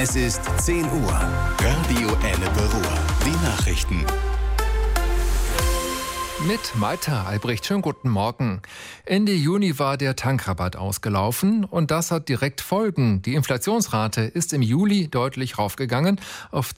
Es ist 10 Uhr. Radio Ennepe Ruhr. Die Nachrichten. Mit Maita Albrecht, schönen guten Morgen. Ende Juni war der Tankrabatt ausgelaufen und das hat direkt Folgen. Die Inflationsrate ist im Juli deutlich raufgegangen auf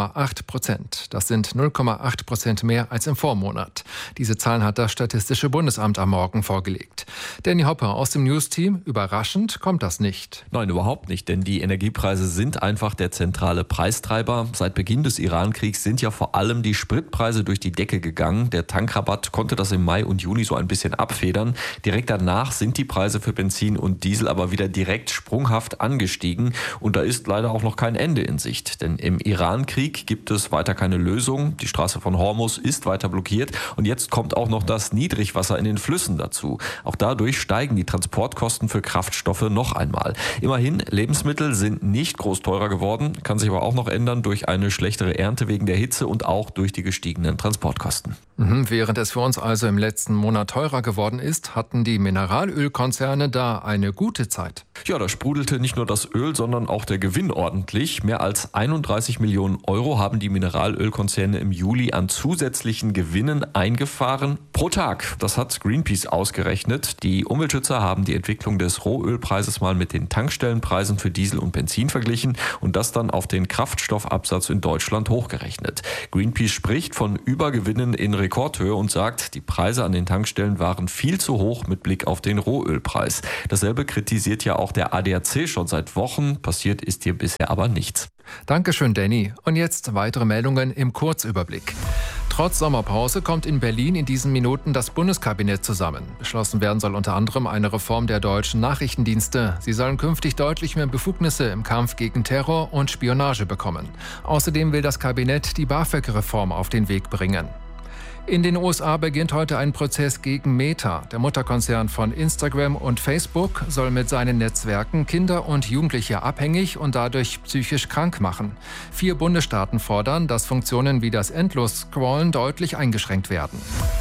2,8%. Das sind 0,8% mehr als im Vormonat. Diese Zahlen hat das Statistische Bundesamt am Morgen vorgelegt. Danny Hopper aus dem News-Team, überraschend kommt das nicht. Nein, überhaupt nicht, denn die Energiepreise sind einfach der zentrale Preistreiber. Seit Beginn des Iran-Kriegs sind ja vor allem die Spritpreise durch die Decke gegangen. Der Tankrabatt konnte das im Mai und Juni so ein bisschen abfedern. Direkt danach sind die Preise für Benzin und Diesel aber wieder direkt sprunghaft angestiegen. Und da ist leider auch noch kein Ende in Sicht. Denn im Iran-Krieg gibt es weiter keine Lösung. Die Straße von Hormuz ist weiter blockiert. Und jetzt kommt auch noch das Niedrigwasser in den Flüssen dazu. Auch dadurch steigen die Transportkosten für Kraftstoffe noch einmal. Immerhin, Lebensmittel sind nicht groß teurer geworden. Kann sich aber auch noch ändern durch eine schlechtere Ernte wegen der Hitze und auch durch die gestiegenen Transportkosten. Während es für uns also im letzten Monat teurer geworden ist, hatten die Mineralölkonzerne da eine gute Zeit. Ja, da sprudelte nicht nur das Öl, sondern auch der Gewinn ordentlich. Mehr als 31 Millionen Euro haben die Mineralölkonzerne im Juli an zusätzlichen Gewinnen eingefahren pro Tag. Das hat Greenpeace ausgerechnet. Die Umweltschützer haben die Entwicklung des Rohölpreises mal mit den Tankstellenpreisen für Diesel und Benzin verglichen und das dann auf den Kraftstoffabsatz in Deutschland hochgerechnet. Greenpeace spricht von Übergewinnen in Rekordhöhe und sagt, die Preise an den Tankstellen waren viel zu hoch mit Blick auf den Rohölpreis. Dasselbe kritisiert ja auch der ADAC schon seit Wochen. Passiert ist hier bisher aber nichts. Dankeschön, Danny. Und jetzt weitere Meldungen im Kurzüberblick. Trotz Sommerpause kommt in Berlin in diesen Minuten das Bundeskabinett zusammen. Beschlossen werden soll unter anderem eine Reform der deutschen Nachrichtendienste. Sie sollen künftig deutlich mehr Befugnisse im Kampf gegen Terror und Spionage bekommen. Außerdem will das Kabinett die BAföG-Reform auf den Weg bringen. In den USA beginnt heute ein Prozess gegen Meta. Der Mutterkonzern von Instagram und Facebook soll mit seinen Netzwerken Kinder und Jugendliche abhängig und dadurch psychisch krank machen. 4 Bundesstaaten fordern, dass Funktionen wie das Endlos-Scrollen deutlich eingeschränkt werden.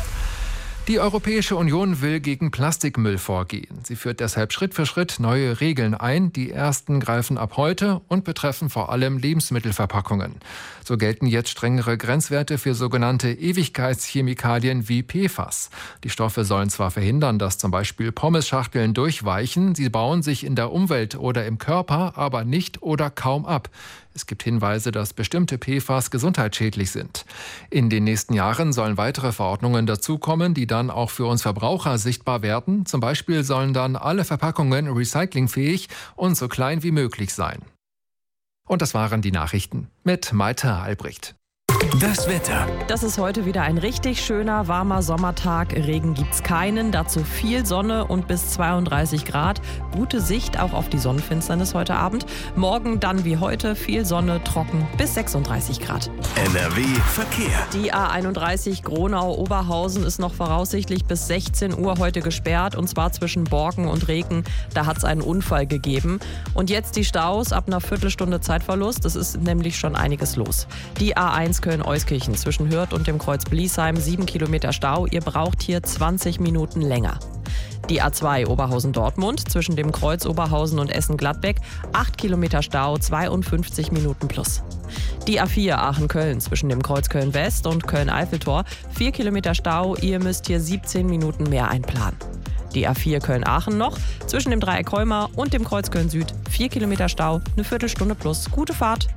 Die Europäische Union will gegen Plastikmüll vorgehen. Sie führt deshalb Schritt für Schritt neue Regeln ein. Die ersten greifen ab heute und betreffen vor allem Lebensmittelverpackungen. So gelten jetzt strengere Grenzwerte für sogenannte Ewigkeitschemikalien wie PFAS. Die Stoffe sollen zwar verhindern, dass zum Beispiel Pommesschachteln durchweichen, sie bauen sich in der Umwelt oder im Körper aber nicht oder kaum ab. Es gibt Hinweise, dass bestimmte PFAS gesundheitsschädlich sind. In den nächsten Jahren sollen weitere Verordnungen dazukommen, die dann auch für uns Verbraucher sichtbar werden. Zum Beispiel sollen dann alle Verpackungen recyclingfähig und so klein wie möglich sein. Und das waren die Nachrichten mit Maita Albrecht. Das Wetter. Das ist heute wieder ein richtig schöner, warmer Sommertag. Regen gibt's keinen, dazu viel Sonne und bis 32 Grad. Gute Sicht auch auf die Sonnenfinsternis heute Abend. Morgen dann wie heute viel Sonne, trocken bis 36 Grad. NRW Verkehr. Die A31 Gronau-Oberhausen ist noch voraussichtlich bis 16 Uhr heute gesperrt und zwar zwischen Borken und Reken. Da hat es einen Unfall gegeben. Und jetzt die Staus ab einer Viertelstunde Zeitverlust. Es ist nämlich schon einiges los. Die A1 Köln-Euskirchen zwischen Hürth und dem Kreuz Bliesheim, 7 Kilometer Stau. Ihr braucht hier 20 Minuten länger. Die A2 Oberhausen-Dortmund zwischen dem Kreuz Oberhausen und Essen-Gladbeck, 8 Kilometer Stau, 52 Minuten plus. Die A4 Aachen-Köln zwischen dem Kreuz Köln-West und Köln-Eiffeltor, 4 Kilometer Stau. Ihr müsst hier 17 Minuten mehr einplanen. Die A4 Köln-Aachen noch zwischen dem Dreieck Heuma und dem Kreuz Köln-Süd, 4 Kilometer Stau, eine Viertelstunde plus. Gute Fahrt.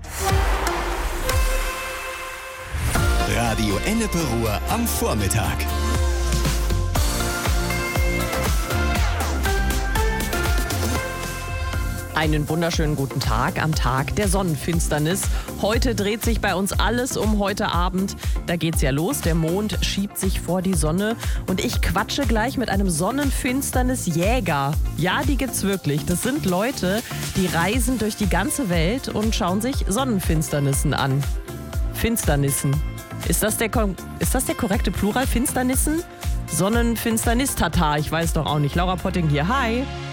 Radio Ennepe Ruhr am Vormittag. Einen wunderschönen guten Tag am Tag der Sonnenfinsternis. Heute dreht sich bei uns alles um heute Abend. Da geht's ja los. Der Mond schiebt sich vor die Sonne. Und ich quatsche gleich mit einem Sonnenfinsternisjäger. Ja, die gibt's wirklich. Das sind Leute, die reisen durch die ganze Welt und schauen sich Sonnenfinsternissen an. Finsternissen. Ist das der korrekte Plural? Finsternissen? Sonnenfinsternis-Tata. Ich weiß doch auch nicht. Laura Potting hier. Hi.